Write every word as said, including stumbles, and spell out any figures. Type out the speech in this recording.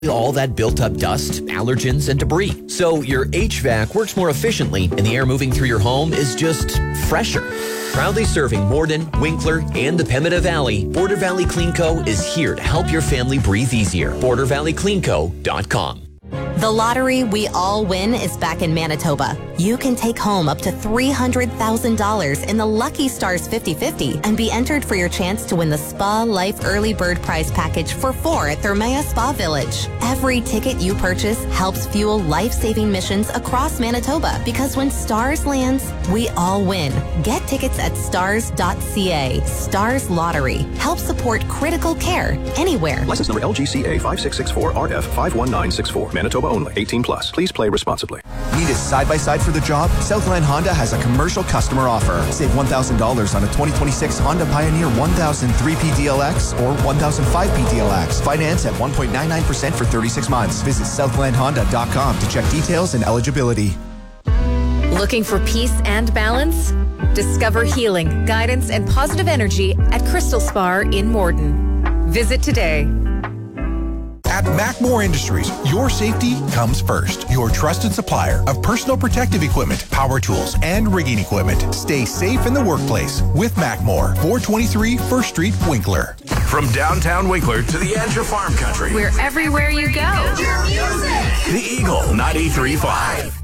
all that built-up dust, allergens, and debris. So your H V A C works more efficiently, and the air moving through your home is just fresher. Proudly serving Morden, Winkler, and the Pemmican Valley, Border Valley Clean Co. is here to help your family breathe easier. border valley clean co dot com. The lottery we all win is back in Manitoba. You can take home up to three hundred thousand dollars in the Lucky Stars fifty fifty and be entered for your chance to win the Spa Life Early Bird Prize Package for four at Thermea Spa Village. Every ticket you purchase helps fuel life-saving missions across Manitoba, because when Stars lands, we all win. Get tickets at stars dot c a. Stars Lottery. Help support critical care anywhere. License number L G C A five six six four R F five one nine six four. Manitoba only. eighteen plus. Please play responsibly. Need a side-by-side for the job? Southland Honda has a commercial customer offer. Save one thousand dollars on a twenty twenty-six Honda Pioneer one thousand three P D L X or one thousand five P D L X. Finance at one point nine nine percent for thirty-six months. Visit southland honda dot com to check details and eligibility. Looking for peace and balance? Discover healing, guidance, and positive energy at Crystal Spar in Morden. Visit today. At Macmore Industries, your safety comes first. Your trusted supplier of personal protective equipment, power tools, and rigging equipment. Stay safe in the workplace with Macmore, four twenty-three First Street, Winkler. From downtown Winkler to the edge of farm country. We're everywhere you go. The Eagle ninety-three point five.